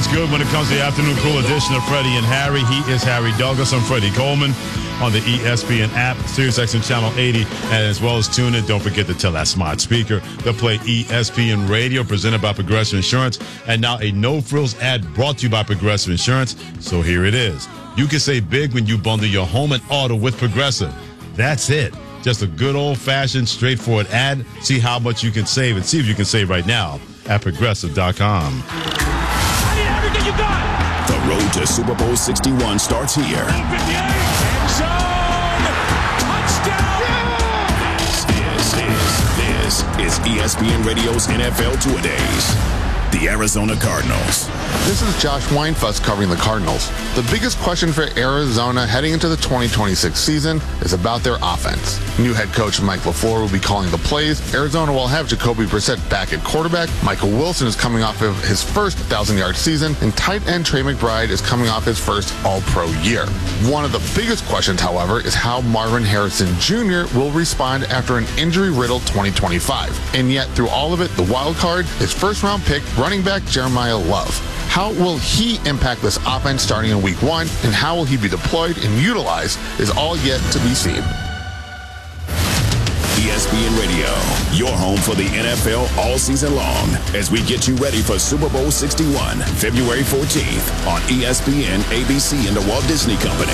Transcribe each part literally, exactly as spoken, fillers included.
what's good when it comes to the afternoon cool edition of Freddie and Harry. He is Harry Douglas. I'm Freddie Coleman on the E S P N app, SiriusXM Channel eighty, and as well as tune in. Don't forget to tell that smart speaker to play E S P N Radio, presented by Progressive Insurance. And now a no-frills ad brought to you by Progressive Insurance. So here it is. You can save big when you bundle your home and auto with Progressive. That's it. Just a good old-fashioned, straightforward ad. See how much you can save and see if you can save right now at Progressive dot com. I need everything you got. The road to Super Bowl sixty-one starts here. End zone. Touchdown. This is, this is E S P N Radio's N F L Two-A-Days. The Arizona Cardinals. This is Josh Weinfuss covering the Cardinals. The biggest question for Arizona heading into the twenty twenty-six season is about their offense. New head coach Mike LaFleur will be calling the plays. Arizona will have Jacoby Brissett back at quarterback. Michael Wilson is coming off of his first one thousand-yard season, and tight end Trey McBride is coming off his first All-Pro year. One of the biggest questions, however, is how Marvin Harrison Junior will respond after an injury-riddled twenty twenty-five. And yet, through all of it, the wild card is first-round pick running back Jeremiah Love. How will he impact this offense starting in week one, and how will he be deployed and utilized is all yet to be seen. E S P N Radio, your home for the N F L all season long, as we get you ready for Super Bowl sixty-one, February fourteenth on E S P N, A B C, and the Walt Disney Company.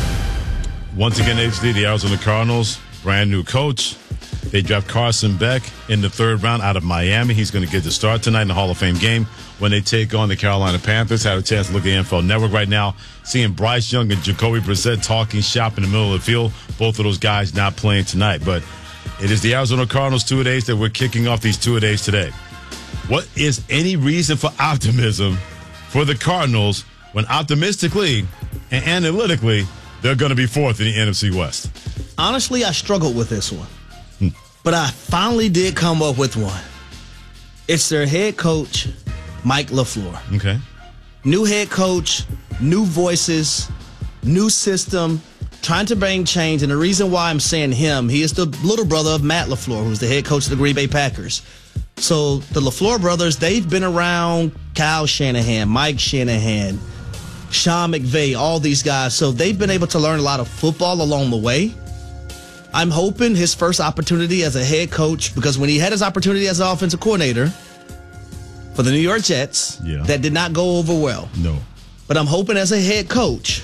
Once again, H D, the Arizona Cardinals, brand new coach. They draft Carson Beck in the third round out of Miami. He's going to get the start tonight in the Hall of Fame game when they take on the Carolina Panthers. Had a chance to look at the N F L Network right now, seeing Bryce Young and Jacoby Brissett talking shop in the middle of the field. Both of those guys not playing tonight. But it is the Arizona Cardinals two-a-days that we're kicking off these two-a-days today. What is any reason for optimism for the Cardinals when optimistically and analytically they're going to be fourth in the N F C West? Honestly, I struggled with this one. But I finally did come up with one. It's their head coach, Mike LaFleur. Okay. New head coach, new voices, new system, trying to bring change. And the reason why I'm saying him, he is the little brother of Matt LaFleur, who's the head coach of the Green Bay Packers. So the LaFleur brothers, they've been around Kyle Shanahan, Mike Shanahan, Sean McVay, all these guys. So they've been able to learn a lot of football along the way. I'm hoping his first opportunity as a head coach, because when he had his opportunity as an offensive coordinator for the New York Jets, yeah. that did not go over well. No. But I'm hoping as a head coach,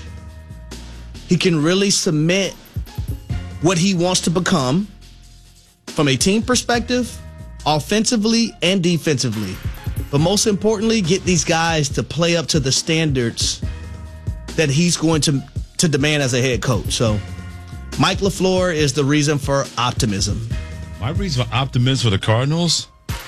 he can really submit what he wants to become from a team perspective, offensively and defensively. But most importantly, get these guys to play up to the standards that he's going to, to demand as a head coach. So Mike LaFleur is the reason for optimism. My reason for optimism for the Cardinals?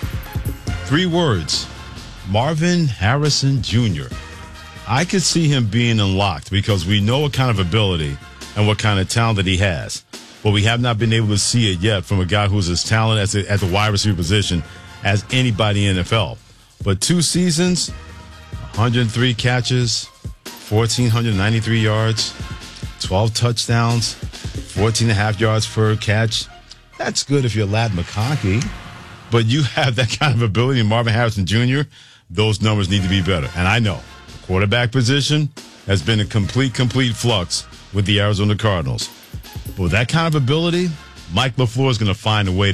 Three words. Marvin Harrison Junior I could see him being unlocked because we know what kind of ability and what kind of talent that he has. But we have not been able to see it yet from a guy who's as talented as a, at the wide receiver position as anybody in the N F L. But two seasons, one hundred three catches, one thousand four hundred ninety-three yards, twelve touchdowns, fourteen and a half yards per catch. That's good if you're Ladd McConkey. But you have that kind of ability in Marvin Harrison Junior Those numbers need to be better. And I know the quarterback position has been a complete, complete flux with the Arizona Cardinals. But with that kind of ability, Mike LaFleur is going to find a way to